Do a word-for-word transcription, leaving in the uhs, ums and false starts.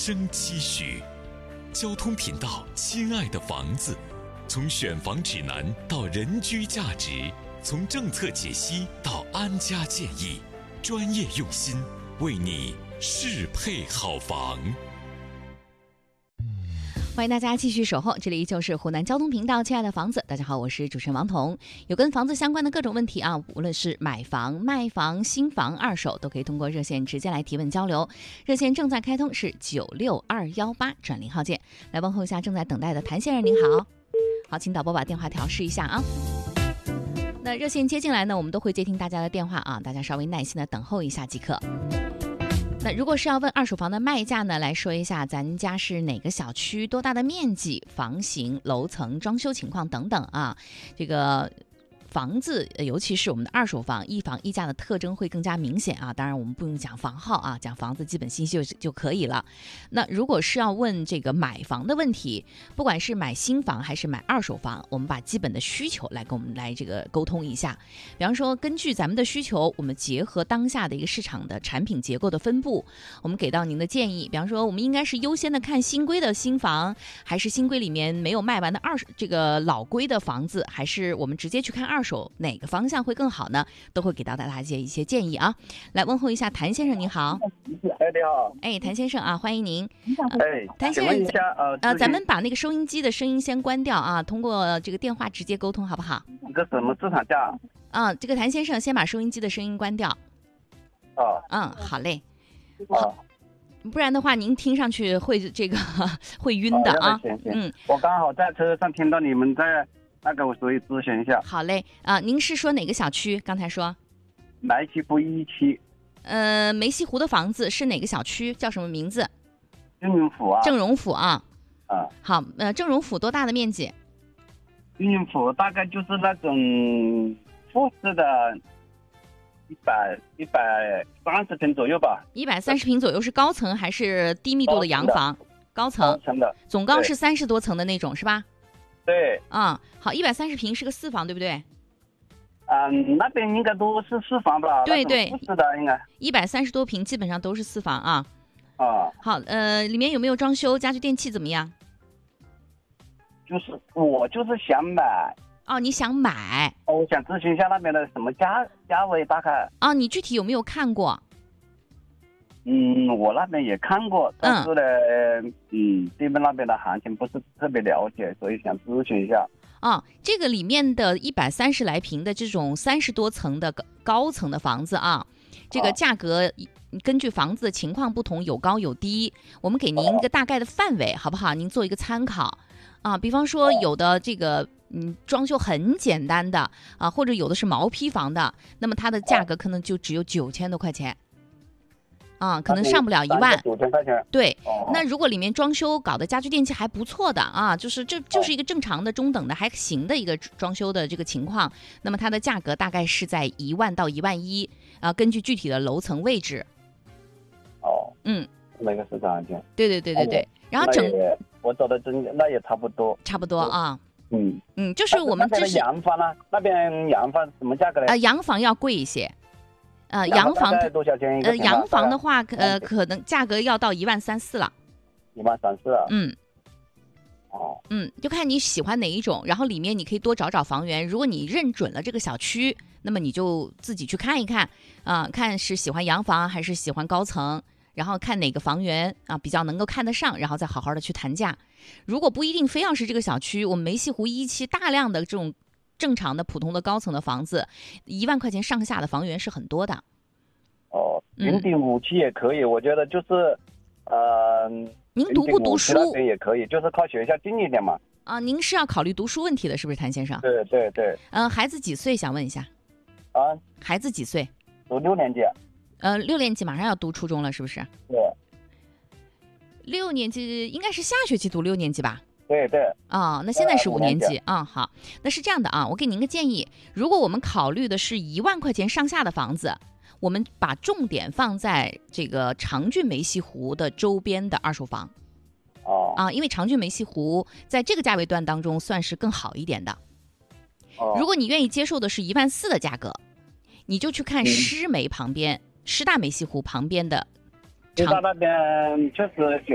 生期许，交通频道，亲爱的房子，从选房指南到人居价值，从政策解析到安家建议，专业用心，为你适配好房。 欢迎大家继续守候，这里依旧是湖南交通频道，亲爱的房子，大家好，我是主持人王彤。有跟房子相关的各种问题啊，无论是买房、卖房、新房、二手，都可以通过热线直接来提问交流。热线正在开通，是九六二幺八转零号键。来问候一下正在等待的谭先生，您好。好，请导播把电话调试一下啊。那热线接进来呢，我们都会接听大家的电话啊，大家稍微耐心的等候一下即可。那如果是要问二手房的卖价呢，来说一下咱家是哪个小区、多大的面积、房型、楼层、装修情况等等啊。这个房子，尤其是我们的二手房，一房一价的特征会更加明显啊。当然我们不用讲房号啊，讲房子基本信息就就可以了。那如果是要问这个买房的问题，不管是买新房还是买二手房，我们把基本的需求来跟我们来这个沟通一下。比方说根据咱们的需求，我们结合当下的一个市场的产品结构的分布，我们给到您的建议。比方说我们应该是优先的看新规的新房，还是新规里面没有卖完的二手这个老规的房子，还是我们直接去看二手，哪个方向会更好呢？都会给到大家一些建议啊。来问候一下谭先生，您好。 哎，你好。 哎，谭先生啊，欢迎您。 哎， 谭先生， 请问一下，呃， 呃，咱们把那个收音机的声音先关掉啊，通过这个电话直接沟通，好不好？ 一个什么市场价？ 啊，这个谭先生先把收音机的声音关掉。 哦。 嗯，好嘞。 哦。 不然的话，您听上去会这个会晕的啊。 哦、行行嗯， 我刚好在车上听到你们在那个，所以咨询一下。 好嘞。啊，您是说哪个小区？刚才说。 梅溪湖一期。 呃，梅溪湖的房子是哪个小区？叫什么名字？ 正荣府啊。 正荣府啊。 啊。 好，呃，正荣府多大的面积？ 正荣府大概就是那种复式的。一百一百三十平左右吧。 一百三十平左右是高层还是低密度的洋房？高层。 高层的。 总高是三十多层的那种是吧？ 对。 啊、嗯，好，一百三十平是个四房，对不对？ 嗯，那边应该都是四房吧？ 对对， 复式的应该。 一百三十多平基本上都是四房啊。 啊。 好，呃，里面有没有装修？家具电器怎么样？ 就是我就是想买。 哦，你想买？ 哦，我想咨询一下那边的什么价价位大概。 哦，你具体有没有看过？ 嗯，我那边也看过，但是呢，嗯，嗯这边那边的行情不是特别了解，所以想咨询一下。 哦，这个里面的一百三十来平的这种三十多层的高层的房子啊，这个价格根据房子的情况不同，有高有低。我们给您一个大概的范围，好不好？您做一个参考啊。比方说，有的这个嗯装修很简单的啊，或者有的是毛坯房的，那么它的价格可能就只有九千多块钱。啊、嗯，可能上不了一万， 九千块钱。 对、 哦， 那如果里面装修搞的家具电器还不错的啊，就是这就是一个正常的、中等的、还行的一个装修的这个情况，那么它的价格大概是在一万到一万一啊，根据具体的楼层位置。 哦， 嗯， 每个市场行情。 对对对对对，然后整我走的真那也差不多， 差不多啊。 嗯嗯，就是我们这是洋房呢，那边洋房什么价格呢？ 呃，洋房要贵一些。呃，洋房多少钱一个？ 呃，洋房的话，呃，可能价格要到一万三四了。 一万三四啊？ 嗯。 哦。 嗯，就看你喜欢哪一种，然后里面你可以多找找房源。如果你认准了这个小区，那么你就自己去看一看啊、呃，看是喜欢洋房还是喜欢高层，然后看哪个房源啊比较能够看得上，然后再好好的去谈价。如果不一定非要是这个小区，我们梅溪湖一期大量的这种。正常的普通的高层的房子，一万块钱上下的房源是很多的。 哦，零点五期也可以，我觉得就是，呃， 您读不读书那边也可以，就是靠学校近一点嘛。 啊，您是要考虑读书问题的，是不是谭先生？ 对对对。 嗯、呃，孩子几岁？想问一下。 啊？ 孩子几岁？ 读六年级。 呃，六年级马上要读初中了，是不是？ 对。 六年级应该是下学期读六年级吧？ 对对啊、哦，那现在是五年级啊、嗯。好，那是这样的啊，我给您个建议，如果我们考虑的是一万块钱上下的房子，我们把重点放在这个长郡梅溪湖的周边的二手房。 哦。 啊，因为长郡梅溪湖在这个价位段当中算是更好一点的。哦。如果你愿意接受的是一万四的价格，你就去看狮梅旁边、嗯、师大梅溪湖旁边的。 师大那边确实。